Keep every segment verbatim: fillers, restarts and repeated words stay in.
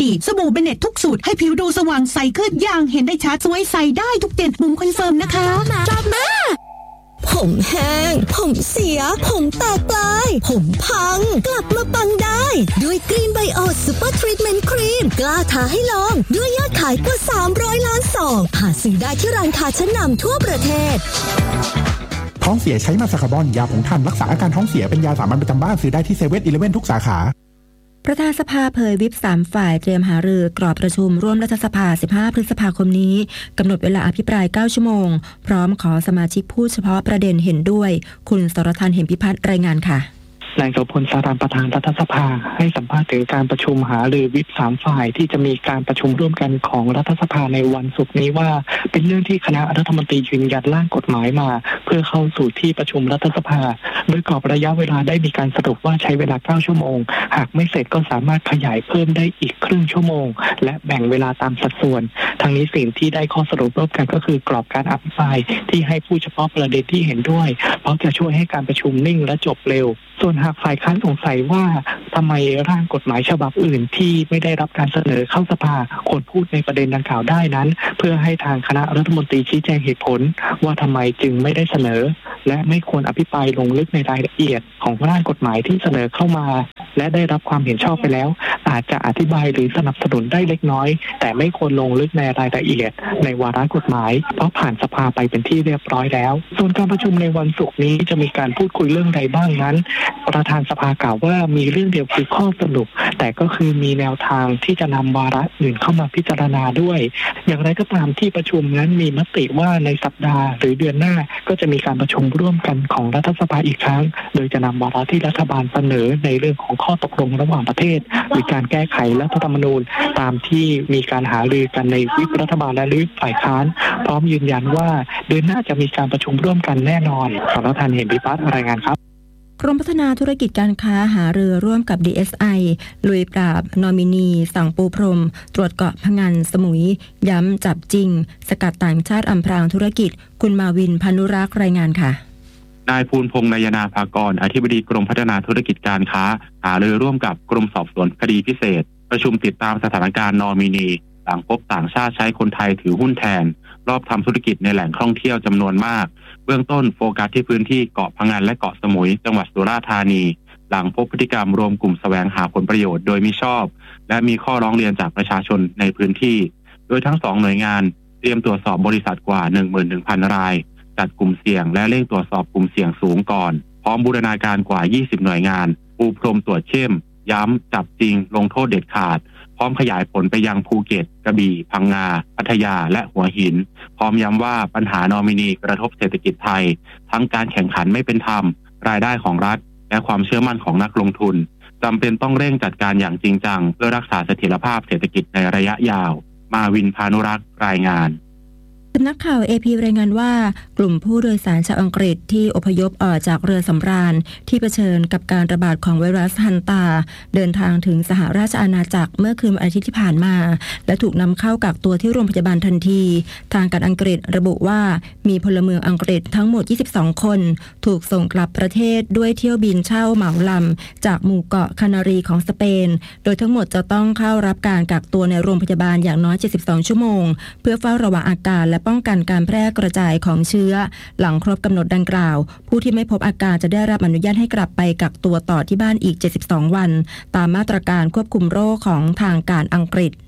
ดีสบู่เบเนตทุกสูตรให้ผิวดูสว่างใสขึ้นอย่างเห็นได้ชัดสวยใสได้ทุกเด่นบุ๋มคอนเฟิร์มนะคะจับมาผมแห้งผมเสียผมแตกปลายผมพังกลับมาปังได้ด้วยกรีนไบโอซูเปอร์ทรีทเมนต์ครีมกล้าท้าให้ลองด้วยยอดขายกว่าสามร้อยล้านซองหาซื้อได้ที่ร้านค้าชั้นนำทั่วประเทศท้องเสียใช้มาสคาร์บอนยาผงถ่านรักษาอาการท้องเสียเป็นยาสามัญประจำบ้านซื้อได้ที่เซเว่นอีเลฟเว่นทุกสาขาประธานสภาเผยวิปสามฝ่ายเตรียมหารือกรอบประชุมร่วมรัฐสภาสิบห้าพฤษภาคมนี้กำหนดเวลาอภิปรายเก้าชั่วโมงพร้อมขอสมาชิกพูดเฉพาะประเด็นเห็นด้วยคุณสรทัน เหมพิพัฒน์รายงานค่ะนายโสพลสารันประธานรัฐสภาให้สัมภาษณ์ถึงการประชุมหารือวิปสามฝ่ายที่จะมีการประชุมร่วมกันของรัฐสภาในวันศุกร์นี้ว่าเป็นเรื่องที่คณะรัฐมนตรียืนยันร่างกฎหมายมาเพื่อเข้าสู่ที่ประชุมรัฐสภาโดยกรอบระยะเวลาได้มีการสรุปว่าใช้เวลาเก้าชั่วโมงหากไม่เสร็จก็สามารถขยายเพิ่มได้อีกครึ่งชั่วโมงและแบ่งเวลาตามสัดส่วนทั้งนี้สิ่งที่ได้ข้อสรุปร่วมกันก็คือกรอบการอภิปรายที่ให้พูดเฉพาะประเด็นที่เห็นด้วยเพราะจะช่วยให้การประชุมนิ่งและจบเร็วส่วนหากฝ่ายค้านสงสัยว่าทำไมร่างกฎหมายฉบับอื่นที่ไม่ได้รับการเสนอเข้าสภาควรพูดในประเด็นดังกล่าวได้นั้นเพื่อให้ทางคณะรัฐมนตรีชี้แจงเหตุผลว่าทำไมจึงไม่ได้เสนอและไม่ควรอภิปรายลงลึกในรายละเอียดของร่างกฎหมายที่เสนอเข้ามาและได้รับความเห็นชอบไปแล้วอาจจะอธิบายหรือสนับสนุนได้เล็กน้อยแต่ไม่ควรลงลึกในรายละเอียดในวาระกฎหมายเพราะผ่านสภาไปเป็นที่เรียบร้อยแล้วส่วนการประชุมในวันศุกร์นี้จะมีการพูดคุยเรื่องใดบ้างนั้นประธานสภากล่าวว่ามีเรื่องเดียวคือข้อสรุปแต่ก็คือมีแนวทางที่จะนำวาระอื่นเข้ามาพิจารณาด้วยอย่างไรก็ตามที่ประชุมนั้นมีมติว่าในสัปดาห์หรือเดือนหน้าก็จะมีการประชุมร่วมกันของรัฐสภาอีกครั้งโดยจะนำวาระที่รัฐบาลเสนอในเรื่องของข้อตกลงระหว่างประเทศหรือการแก้ไขรัฐธรรมนูญตามที่มีการหารือกันในวิปรัฐบาลและวิปฝ่ายค้านพร้อมยืนยันว่าเดือนหน้าจะมีการประชุมร่วมกันแน่นอนสรทัน เหมพิพัฒน์รายงานครับกรมพัฒนาธุรกิจการค้าหารือร่วมกับ ดี เอส ไอ ลุยปราบนอมินีสั่งปูพรมตรวจเกาะพะงันสมุยย้ำจับจริงสกัดต่างชาติอำพรางธุรกิจคุณมาวินพานุรักษ์รายงานค่ะนายภูลพงษ์นายนาภากรอธิบดีกรมพัฒนาธุรกิจการค้าหารือร่วมกับกรมสอบสวนคดีพิเศษประชุมติดตามสถานการณ์นอมินีหลังพบต่างชาติใช้คนไทยถือหุ้นแทนรอบทำธุรกิจในแหล่งท่องเที่ยวจำนวนมากเบื้องต้นโฟกัสที่พื้นที่เกาะพะงันและเกาะสมุยจังหวัดสุราษฎร์ธานีหลังพบพฤติกรรมรวมกลุ่มแสวงหาผลประโยชน์โดยมิชอบและมีข้อร้องเรียนจากประชาชนในพื้นที่โดยทั้งสองหน่วยงานเตรียมตรวจสอบบริษัทกว่า หนึ่งหมื่นหนึ่งพัน รายจัดกลุ่มเสี่ยงและเร่งตรวจสอบกลุ่มเสี่ยงสูงก่อนพร้อมบูรณาการกว่ายี่สิบหน่วยงานปูพรมตรวจเข้มย้ำจับจริงลงโทษเด็ดขาดพร้อมขยายผลไปยังภูเก็ตกระบี่พังงาพัทยาและหัวหินพร้อมย้ำว่าปัญหานอมินีกระทบเศรษฐกิจไทยทั้งการแข่งขันไม่เป็นธรรมรายได้ของรัฐและความเชื่อมั่นของนักลงทุนจำเป็นต้องเร่งจัดการอย่างจริงจังเพื่อรักษาเสถียรภาพเศรษฐกิจในระยะยาวมาวินพานุรักษ์รายงานสำนักข่าว เอ พี รายงานว่ากลุ่มผู้โดยสารชาวอังกฤษที่อพยพออกจากเรือสำราญที่เผชิญกับการระบาดของไวรัสฮันตาเดินทางถึงสหราชอาณาจักรเมื่อคืนวันอาทิตย์ที่ผ่านมาและถูกนำเข้ากักตัวที่โรงพยาบาลทันทีทางการอังกฤษระบุว่ามีพลเมืองอังกฤษทั้งหมดยี่สิบสองคนถูกส่งกลับประเทศด้วยเที่ยวบินเช่าเหมาลำจากหมู่เกาะคานารีของสเปนโดยทั้งหมดจะต้องเข้ารับการกักตัวในโรงพยาบาลอย่างน้อยเจ็ดสิบสองชั่วโมงเพื่อเฝ้าระวังอาการและป้องกันการแพร่กระจายของเชื้อหลังครบกำหนดดังกล่าวผู้ที่ไม่พบอาการจะได้รับอนุญาตให้กลับไปกักตัวต่อที่บ้านอีกเจ็ดสิบสองวันตามมาตรการควบคุมโรคของทางการอังกฤษ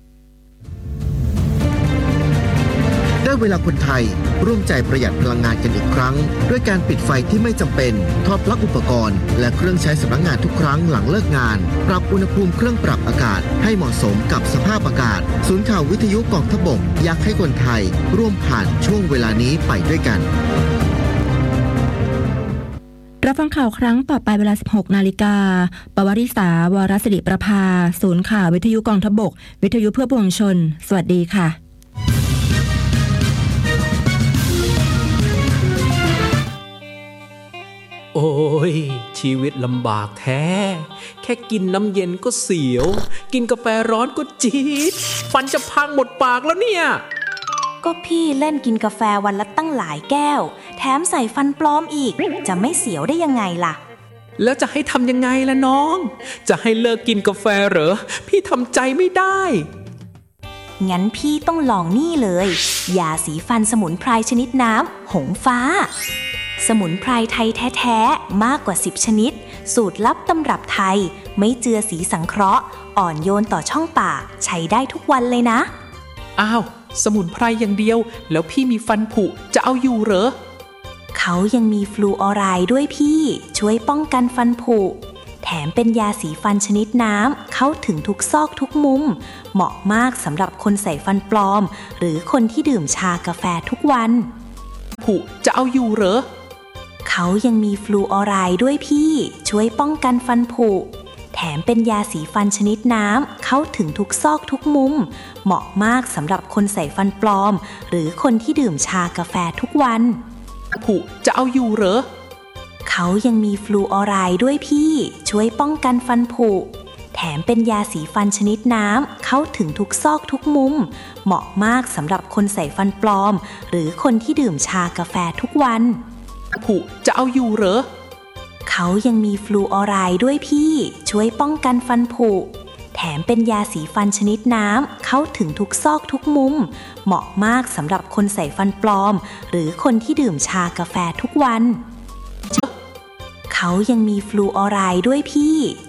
ได้เวลาคนไทยร่วมใจประหยัดพลังงานกันอีกครั้งด้วยการปิดไฟที่ไม่จำเป็นถอดปลั๊กอุปกรณ์และเครื่องใช้สำนักงานทุกครั้งหลังเลิกงานปรับอุณหภูมิเครื่องปรับอากาศให้เหมาะสมกับสภาพอากาศศูนย์ข่าววิทยุกองทัพบกอยากให้คนไทยร่วมผ่านช่วงเวลานี้ไปด้วยกันรับฟังข่าวครั้งต่อไปเวลา สิบหกนาฬิกา ปวริษาวรศิริประภาศูนย์ข่าววิทยุกองทัพบกวิทยุเพื่อปวงชนสวัสดีค่ะโอ้ยชีวิตลำบากแท้แค่กินน้ำเย็นก็เสียวกินกาแฟร้อนก็จี๊ดฟันจะพังหมดปากแล้วเนี่ยก็พี่เล่นกินกาแฟวันละตั้งหลายแก้วแถมใส่ฟันปลอมอีกจะไม่เสียวได้ยังไงล่ะแล้วจะให้ทำยังไงล่ะน้องจะให้เลิกกินกาแฟเหรอพี่ทำใจไม่ได้งั้นพี่ต้องลองนี่เลยยาสีฟันสมุนไพรชนิดน้ำหงฟ้าสมุนไพรไทยแท้ๆมากกว่าสิบชนิดสูตรลับตำรับไทยไม่เจือสีสังเคราะห์อ่อนโยนต่อช่องปากใช้ได้ทุกวันเลยนะอ้าวสมุนไพรอย่างเดียวแล้วพี่มีฟันผุจะเอาอยู่เหรอเขายังมีฟลูออไรด์ด้วยพี่ช่วยป้องกันฟันผุแถมเป็นยาสีฟันชนิดน้ำเข้าถึงทุกซอกทุกมุมเหมาะมากสำหรับคนใส่ฟันปลอมหรือคนที่ดื่มชากาแฟทุกวันผุจะเอาอยู่เหรอเขายังมีฟลูออไรด์ด้วยพี่ช่วยป้องกันฟันผุแถมเป็นยาสีฟันชนิดน้ำเข้าถึงทุกซอกทุกมุมเหมาะมากสำหรับคนใส่ฟันปลอมหรือคนที่ดื่มชากาแฟทุกวันผุจะเอาอยู่เหรอเขายังมีฟลูออไรด์ด้วยพี่ช่วยป้องกันฟันผุแถมเป็นยาสีฟันชนิดน้ำเข้าถึงทุกซอกทุกมุมเหมาะมากสำหรับคนใส่ฟันปลอมหรือคนที่ดื่มชากาแฟทุกวันผุจะเอาอยู่เหรอเขายังมีฟลูออไรด์ด้วยพี่ช่วยป้องกันฟันผุแถมเป็นยาสีฟันชนิดน้ำเข้าถึงทุกซอกทุกมุมเหมาะมากสำหรับคนใส่ฟันปลอมหรือคนที่ดื่มชากาแฟทุกวันเขายังมีฟลูออไรด์ด้วยพี่